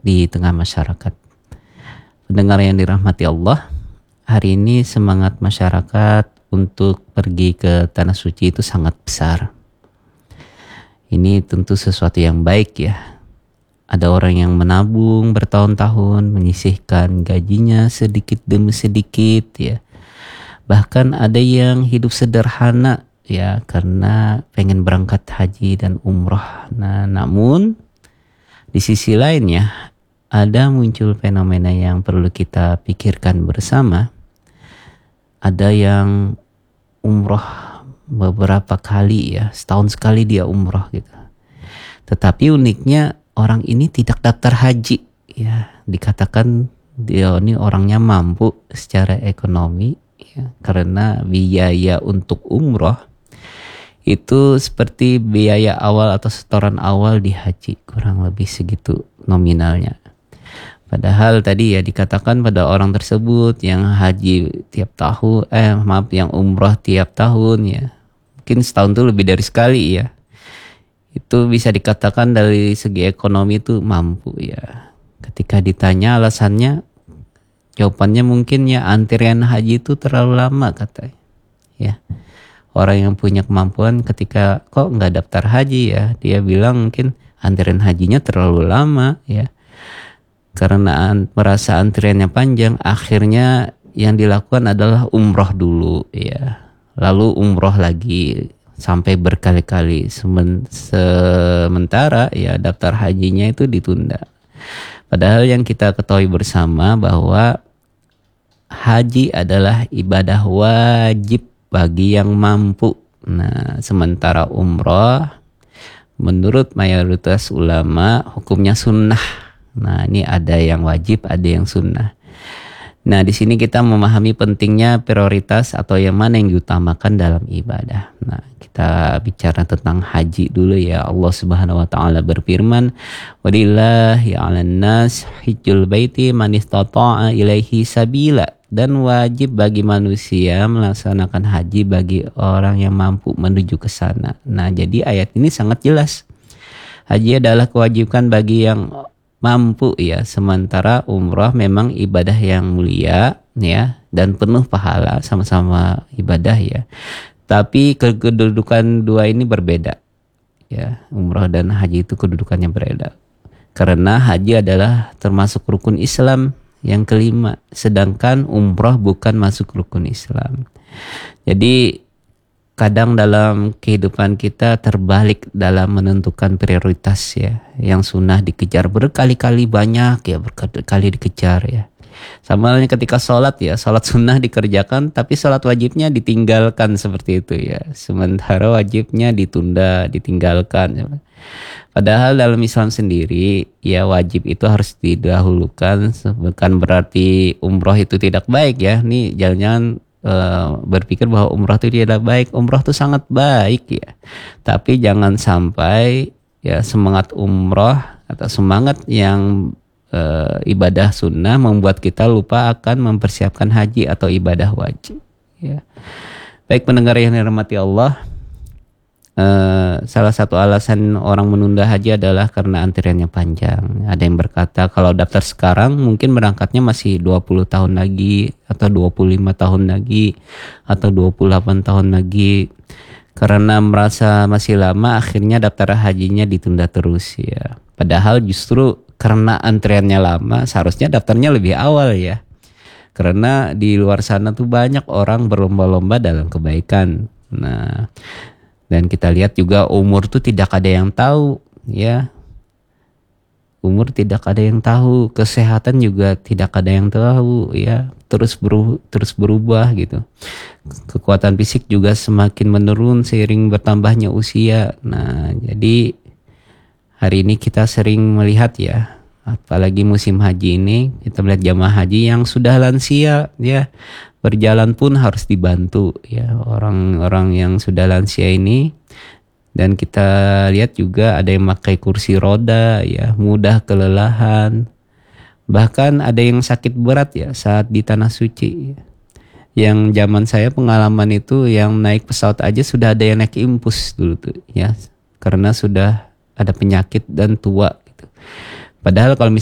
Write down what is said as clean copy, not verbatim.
di tengah masyarakat. Pendengar yang dirahmati Allah, hari ini semangat masyarakat untuk pergi ke Tanah Suci itu sangat besar. Ini tentu sesuatu yang baik ya. Ada orang yang menabung bertahun-tahun, menyisihkan gajinya sedikit demi sedikit ya. Bahkan ada yang hidup sederhana ya karena pengen berangkat haji dan umroh. Nah, namun di sisi lainnya ada muncul fenomena yang perlu kita pikirkan bersama. Ada yang umroh beberapa kali ya, setahun sekali dia umroh gitu. Tetapi uniknya orang ini tidak daftar haji ya, dikatakan dia ini orangnya mampu secara ekonomi ya, karena biaya untuk umroh itu seperti biaya awal atau setoran awal di haji, kurang lebih segitu nominalnya. Padahal tadi ya dikatakan pada orang tersebut yang haji tiap tahun, yang umroh tiap tahun ya, mungkin setahun itu lebih dari sekali ya. Itu bisa dikatakan dari segi ekonomi itu mampu ya. Ketika ditanya alasannya, jawabannya mungkin ya antrian haji itu terlalu lama katanya. Ya. Orang yang punya kemampuan ketika kok nggak daftar haji ya, dia bilang mungkin antrian hajinya terlalu lama ya. Karena merasa antriannya panjang, akhirnya yang dilakukan adalah umroh dulu ya. Lalu umroh lagi sampai berkali-kali, sementara ya daftar hajinya itu ditunda. Padahal yang kita ketahui bersama bahwa haji adalah ibadah wajib bagi yang mampu. Nah, sementara umroh menurut mayoritas ulama hukumnya sunnah. Nah, ini ada yang wajib, ada yang sunnah. Nah, di sini kita memahami pentingnya prioritas atau yang mana yang diutamakan dalam ibadah. Nah, kita bicara tentang haji dulu ya. Allah Subhanahu wa taala berfirman, "Walillahi 'alan nas hajjul baiti man istata'a ilaihi sabila." Dan wajib bagi manusia melaksanakan haji bagi orang yang mampu menuju ke sana. Nah, jadi ayat ini sangat jelas. Haji adalah kewajiban bagi yang mampu ya, sementara umrah memang ibadah yang mulia ya dan penuh pahala, sama-sama ibadah ya. Tapi kedudukan dua ini berbeda. Ya, umrah dan haji itu kedudukannya berbeda. Karena haji adalah termasuk rukun Islam yang kelima, sedangkan umroh bukan masuk rukun Islam. Jadi kadang dalam kehidupan kita terbalik dalam menentukan prioritas ya. Yang sunnah dikejar berkali-kali banyak ya, berkali-kali dikejar ya. Sama halnya ketika sholat ya, sholat sunnah dikerjakan tapi sholat wajibnya ditinggalkan seperti itu ya. Sementara wajibnya ditunda, ditinggalkan. Padahal dalam Islam sendiri ya wajib itu harus didahulukan, bukan berarti umroh itu tidak baik ya. Nih jangan berpikir bahwa umroh itu tidak baik. Umroh itu sangat baik ya. Tapi jangan sampai ya semangat umroh atau semangat yang ibadah sunnah membuat kita lupa akan mempersiapkan haji atau ibadah wajib ya. Baik pendengar yang dirahmati Allah, salah satu alasan orang menunda haji adalah karena antriannya panjang. Ada yang berkata kalau daftar sekarang mungkin berangkatnya masih 20 tahun lagi atau 25 tahun lagi atau 28 tahun lagi. Karena merasa masih lama akhirnya daftar hajinya ditunda terus ya. Padahal justru karena antriannya lama seharusnya daftarnya lebih awal ya. Karena di luar sana tuh banyak orang berlomba-lomba dalam kebaikan. Nah, dan kita lihat juga umur tuh tidak ada yang tahu ya. Umur tidak ada yang tahu, kesehatan juga tidak ada yang tahu ya. Terus berubah gitu. Kekuatan fisik juga semakin menurun seiring bertambahnya usia. Nah, jadi hari ini kita sering melihat ya, apalagi musim haji ini, kita melihat jamaah haji yang sudah lansia ya. Berjalan pun harus dibantu ya orang-orang yang sudah lansia ini. Dan kita lihat juga ada yang pakai kursi roda ya, mudah kelelahan. Bahkan ada yang sakit berat ya saat di Tanah Suci. Yang zaman saya pengalaman itu yang naik pesawat aja sudah ada yang naik impus dulu tuh ya. Karena sudah ada penyakit dan tua gitu. Padahal kalau